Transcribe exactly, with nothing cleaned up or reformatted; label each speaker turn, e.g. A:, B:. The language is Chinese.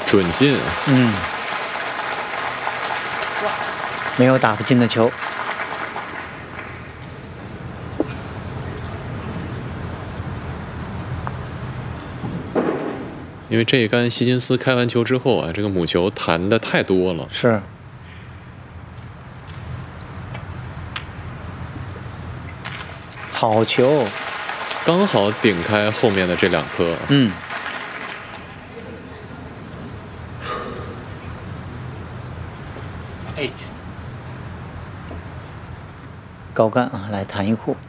A: 准进。
B: 嗯，没有打不进的球。
A: 因为这一杆希金斯开完球之后啊，这个母球弹的太多了。
B: 是。好球，
A: 刚好顶开后面的这两颗。
B: 嗯。高杆啊，来弹一库。